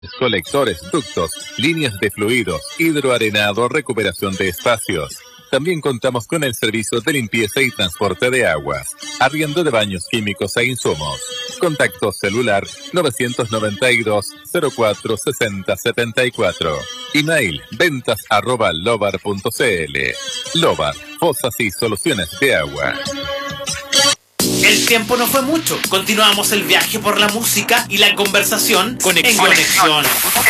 colectores, ductos, líneas de fluidos, hidroarenado, recuperación de espacios. También contamos con el servicio de limpieza y transporte de aguas, arriendo de baños químicos e insumos. Contacto celular 992-04-6074. Email ventas@lobar.cl. Lobar, fosas y soluciones de agua. El tiempo no fue mucho. Continuamos el viaje por la música y la conversación en Conexión.